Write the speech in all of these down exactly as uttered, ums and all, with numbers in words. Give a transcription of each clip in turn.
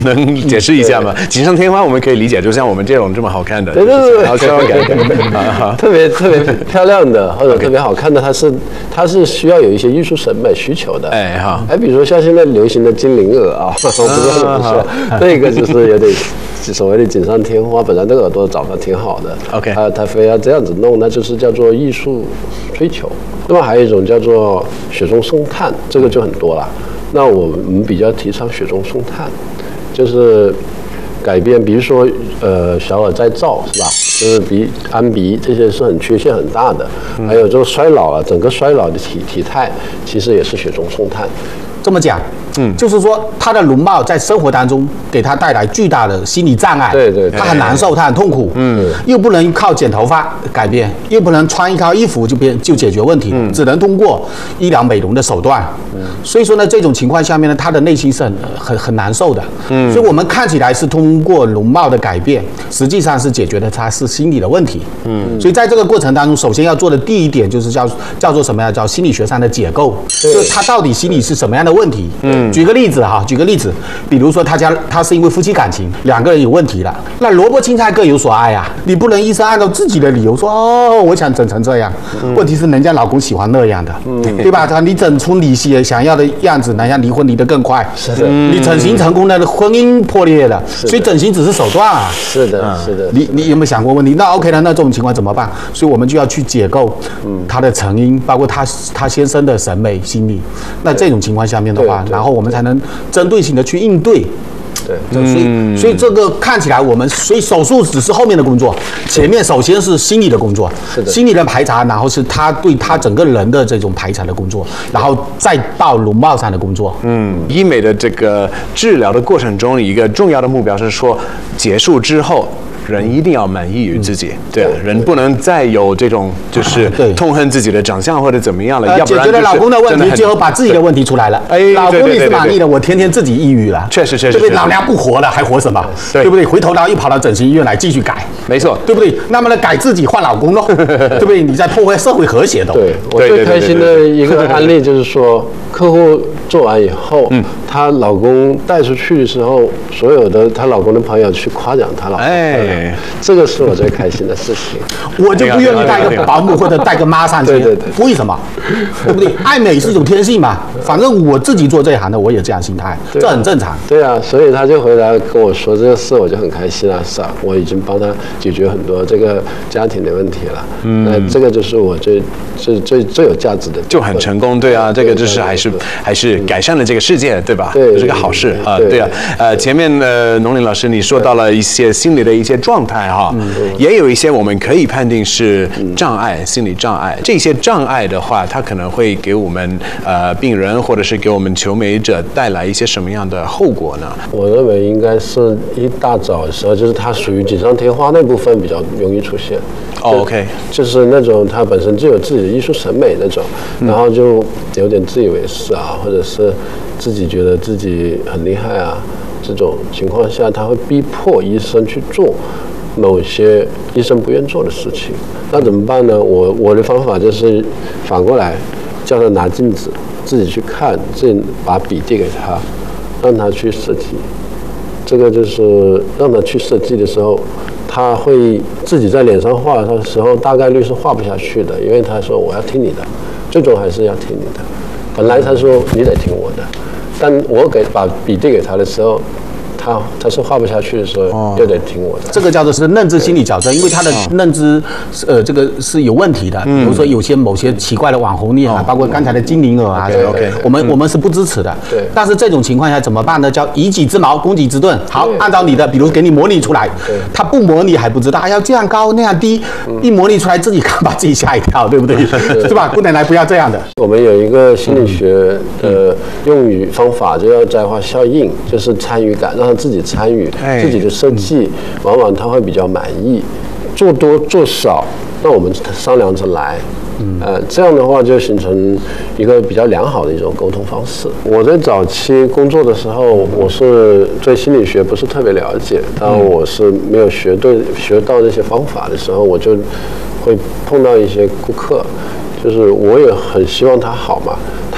能解释一下吗？锦上添花我们可以理解，就像我们这种这么好看的， 对对对， 然后稍微改改， 特别特别漂亮的或者特别好看的，它是它是需要有一些艺术审美需求的。哎哈，哎，比如说像现在流行的精灵耳啊，我不知道怎么说，那个就是有点所谓的锦上添花，本来那个耳朵长得挺好的 ，OK， 啊，他非要这样子弄，那就是叫做艺术追求。那么还有一种叫做雪中送炭，这个就很多了。那我们比较提倡雪中送炭。就是改变，比如说，呃，小耳再造是吧？就是鼻、安鼻这些是很缺陷很大的，还有这个衰老啊，整个衰老的体体态，其实也是雪中送炭。 这么讲，嗯，就是说他的容貌在生活当中给他带来巨大的心理障碍， 对对， 他很难受，他很痛苦，嗯，又不能靠剪头发改变，又不能穿一套衣服就变就解决问题，嗯，只能通过医疗美容的手段，嗯，所以说呢，这种情况下面呢，他的内心是很很很难受的，嗯，所以我们看起来是通过容貌的改变，实际上是解决的他是心理的问题，嗯，所以在这个过程当中，首先要做的第一点就是叫叫做什么呀？叫心理学上的解构，就是他到底心里是什么样的问题，嗯。举个例子哈，举个例子，比如说他家他是因为夫妻感情两个人有问题了，那萝卜青菜各有所爱啊，你不能医生按照自己的理由说哦，我想整成这样，嗯、问题是人家老公喜欢那样的，嗯、对吧？你整出你想要的样子，人家离婚离得更快， 是的， 你整形成功了，婚姻破裂了，所以整形只是手段啊， 是的，是的， 你你有没有想过问题？那 OK 了，那这种情况怎么办？所以我们就要去解构他的成因，包括他他先生的审美心理。那这种情况下面的话，然后我们才能针对性的去应对。 对， 所以所以这个看起来我们，所以手术只是后面的工作，前面首先是心理的工作， 是的， 心理的排查，然后是他对他整个人的这种排查的工作，然后再到容貌上的工作。 嗯，医美的这个治疗的过程中，一个重要的目标是说，结束之后。人一定要满意于自己，嗯、对啊，人不能再有这种就是痛恨自己的长相或者怎么样了， 呃、 要不然解决了老公的问题，最后把自己的问题出来了。哎，老公你是满意的，我天天自己抑郁了， 确实确实， 对不对？老娘不活了，还活什么？对不对？回头然后又跑到整形医院来继续改， 没错， 对不对？那么呢，改自己换老公喽，对不对？你在破坏社会和谐的。 对，我最开心的一个案例就是说，客户做完以后，嗯，她老公带出去的时候，所有的她老公的朋友去夸奖她老公，哎，这个是我最开心的事情。 我就不愿意带个保姆或者带个妈上去， 对对对， 为什么？对不对？爱美是一种天性嘛，反正我自己做这一行的，我也这样心态，这很正常。 对啊，所以他就回来跟我说这个事，我就很开心啊，是啊，我已经帮他解决很多这个家庭的问题了。嗯，那这个就是我最最最最有价值的， 就很成功。对啊，这个就是还是还是改善了这个世界，对吧？ 对， 是个好事啊。对啊，呃，前面的农林老师你说到了一些心理的一些状态哈，也有一些我们可以判定是障碍，心理障碍。这些障碍的话，它可能会给我们呃病人或者是给我们求美者带来一些什么样的后果呢？ 我认为应该是一大早的时候，就是它属于锦上添花那部分比较容易出现。 哦 ，OK， 就是那种他本身就有自己的艺术审美那种，然后就有点自以为是啊，或者是自己觉得自己很厉害啊，这种情况下，他会逼迫医生去做某些医生不愿做的事情。那怎么办呢？我我的方法就是反过来，叫他拿镜子自己去看，自己把笔递给他，让他去设计。这个就是让他去设计的时候，他会自己在脸上画的时候，大概率是画不下去的，因为他说我要听你的，最终还是要听你的。本来他说你得听我的，但我给把笔递给他的时候，他他是画不下去的时候，就得听我的。 这个叫做是认知心理矫正，因为他的认知，呃，这个是有问题的。比如说有些某些奇怪的网红脸啊，包括刚才的精灵耳啊，我们我们是不支持的。 对。 但是这种情况下怎么办呢？叫以己之矛攻己之盾。好，按照你的，比如给你模拟出来，他不模拟还不知道，要这样高那样低，一模拟出来自己看把自己吓一跳，对不对？是吧？不能来不要这样的。 我们有一个心理学的用语方法，就叫摘花效应，就是参与感，让他自己参与自己的设计，往往他会比较满意。做多做少，那我们商量着来。呃，这样的话就形成一个比较良好的一种沟通方式。我在早期工作的时候，我是对心理学不是特别了解，当我是没有学对学到这些方法的时候，我就会碰到一些顾客，就是我也很希望他好嘛，他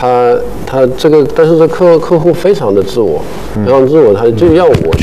他他这个，但是这客客户非常的自我，非常自我，他就要我去